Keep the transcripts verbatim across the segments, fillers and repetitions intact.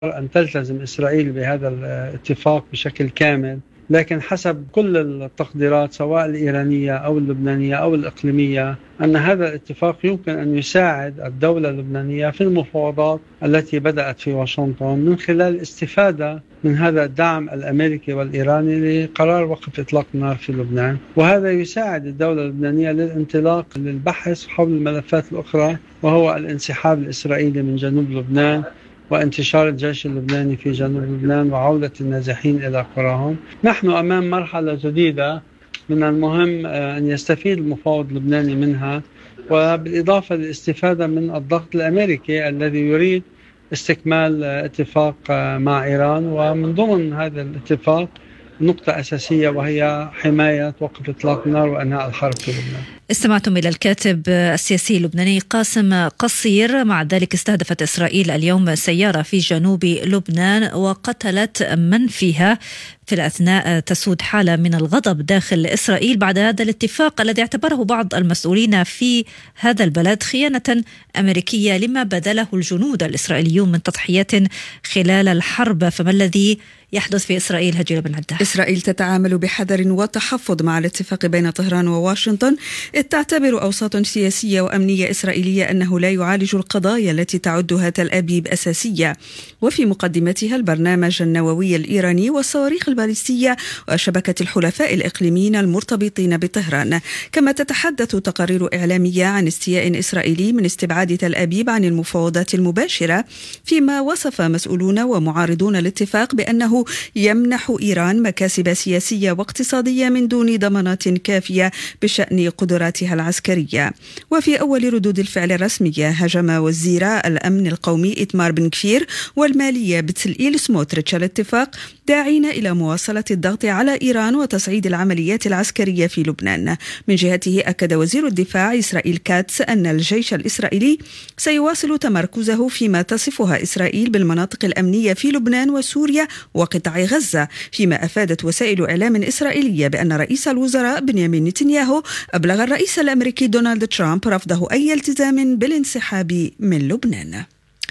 أن تلتزم إسرائيل بهذا الاتفاق بشكل كامل، لكن حسب كل التقديرات سواء الإيرانية أو اللبنانية أو الإقليمية أن هذا الاتفاق يمكن أن يساعد الدولة اللبنانية في المفاوضات التي بدأت في واشنطن من خلال الاستفادة من هذا الدعم الأمريكي والإيراني لقرار وقف إطلاق النار في لبنان، وهذا يساعد الدولة اللبنانية للانطلاق للبحث حول الملفات الأخرى، وهو الانسحاب الإسرائيلي من جنوب لبنان وانتشار الجيش اللبناني في جنوب لبنان وعودة النازحين إلى قراهم. نحن أمام مرحلة جديدة من المهم أن يستفيد المفاوض اللبناني منها، وبالإضافة للاستفادة من الضغط الأمريكي الذي يريد استكمال اتفاق مع إيران، ومن ضمن هذا الاتفاق نقطة أساسية وهي حماية وقف إطلاق النار وإنهاء الحرب في لبنان. استمعتم إلى الكاتب السياسي اللبناني قاسم قصير. مع ذلك استهدفت إسرائيل اليوم سيارة في جنوب لبنان وقتلت من فيها، في الأثناء تسود حالة من الغضب داخل إسرائيل بعد هذا الاتفاق الذي اعتبره بعض المسؤولين في هذا البلد خيانة أمريكية لما بذله الجنود الإسرائيليون من تضحيات خلال الحرب. فما الذي يحدث في إسرائيل؟ هجيرة بن عدة. إسرائيل تتعامل بحذر وتحفظ مع الاتفاق بين طهران وواشنطن، إذ تعتبر أوساط سياسية وأمنية إسرائيلية أنه لا يعالج القضايا التي تعدها تل أبيب أساسية، وفي مقدمتها البرنامج النووي الإيراني والصواريخ الباليستية وشبكة الحلفاء الإقليميين المرتبطين بطهران. كما تتحدث تقارير إعلامية عن استياء إسرائيلي من استبعاد تل أبيب عن المفاوضات المباشرة، فيما وصف مسؤولون ومعارضون الاتفاق بأنه يمنح إيران مكاسب سياسية واقتصادية من دون ضمانات كافية بشأن قدراتها العسكرية. وفي أول ردود الفعل الرسمية هاجم وزير الأمن القومي إتمار بن كفير والمالية بتسلئيل سموتريتش الاتفاق، داعين إلى مواصلة الضغط على إيران وتصعيد العمليات العسكرية في لبنان. من جهته أكد وزير الدفاع إسرائيل كاتس أن الجيش الإسرائيلي سيواصل تمركزه فيما تصفها إسرائيل بالمناطق الأمنية في لبنان وسوريا وقطاع غزة، فيما أفادت وسائل إعلام إسرائيلية بأن رئيس الوزراء بنيامين نتنياهو أبلغ الرئيس الأمريكي دونالد ترامب رفضه أي التزام بالانسحاب من لبنان.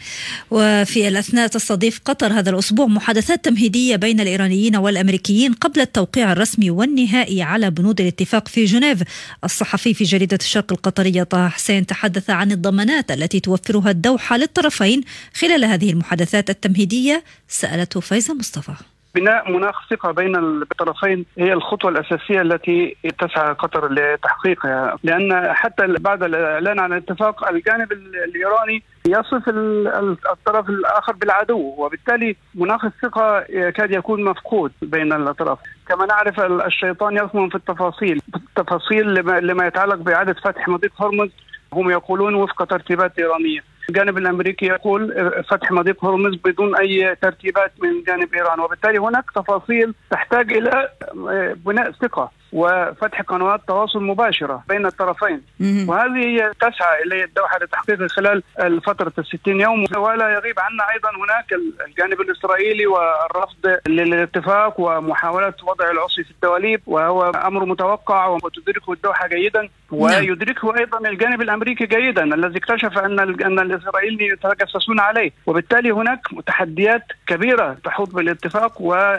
وفي الأثناء تستضيف قطر هذا الأسبوع محادثات تمهيدية بين الإيرانيين والأمريكيين قبل التوقيع الرسمي والنهائي على بنود الاتفاق في جنيف. الصحفي في جريدة الشرق القطرية طه حسين تحدث عن الضمانات التي توفرها الدوحة للطرفين خلال هذه المحادثات التمهيدية. سألته فايزة مصطفى. بناء مناخ ثقة بين الطرفين هي الخطوة الأساسية التي تسعى قطر لتحقيقها، لأن حتى بعد الإعلان عن الاتفاق الجانب الإيراني يصف الطرف الآخر بالعدو، وبالتالي مناخ الثقة يكاد يكون مفقود بين الأطراف. كما نعرف الشيطان يكمن في التفاصيل التفاصيل لما يتعلق بإعادة فتح مضيق هرمز. هم يقولون وفق ترتيبات إيرانية، الجانب الأمريكي يقول فتح مضيق هرمز بدون أي ترتيبات من جانب إيران، وبالتالي هناك تفاصيل تحتاج إلى بناء ثقة وفتح قنوات تواصل مباشرة بين الطرفين، وهذه هي تسعى إليه الدوحة لتحقيقه خلال فترة الستين يوم. ولا يغيب عنا أيضا هناك الجانب الإسرائيلي والرفض للاتفاق ومحاولة وضع العصي في الدواليب، وهو أمر متوقع وتدركه الدوحة جيدا، ويدركه أيضا الجانب الأمريكي جيدا الذي اكتشف أن أن الإسرائيليين يتجسسون عليه. وبالتالي هناك تحديات كبيرة تحوط بالاتفاق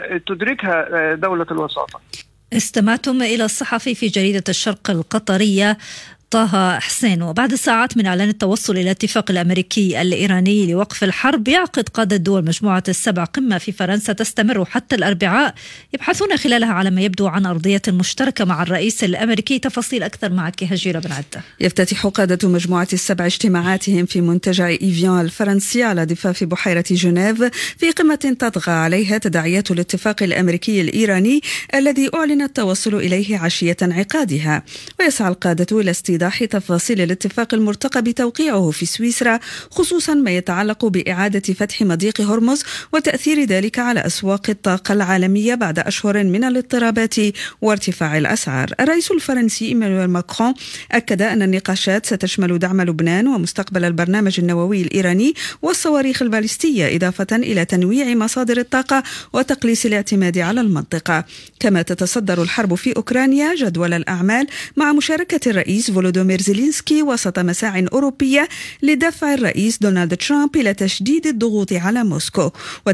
وتدركها دولة الوساطة. استمعتم إلى الصحفي في جريدة الشرق القطرية طه حسين. وبعد ساعات من إعلان التوصل إلى الاتفاق الأمريكي الإيراني لوقف الحرب، يعقد قادة دول مجموعة السبع قمة في فرنسا تستمر حتى الأربعاء، يبحثون خلالها على ما يبدو عن أرضية مشتركة مع الرئيس الأمريكي. تفاصيل أكثر معك هجيرة بن عدة. يفتتح قادة مجموعة السبع اجتماعاتهم في منتجع إيفيان الفرنسي على ضفاف بحيرة جنيف في قمة تطغى عليها تداعيات الاتفاق الأمريكي الإيراني الذي أعلن التوصل إليه عشية انعقادها. ويسعى القادة إلى استيضاح تفاصيل الاتفاق المرتقب بتوقيعه في سويسرا، خصوصا ما يتعلق بإعادة فتح مضيق هرمز وتأثير ذلك على أسواق الطاقة العالمية بعد أشهر من الاضطرابات وارتفاع الأسعار. الرئيس الفرنسي إيمانويل ماكرون أكد أن النقاشات ستشمل دعم لبنان ومستقبل البرنامج النووي الإيراني والصواريخ الباليستية، إضافة إلى تنويع مصادر الطاقة وتقليص الاعتماد على المنطقة. كما تتصدر الحرب في أوكرانيا جدول الأعمال مع مشاركة الرئيس فولوديمير فولودومير زيلينسكي وسط مساع أوروبية لدفع الرئيس دونالد ترامب إلى تشديد الضغوط على موسكو.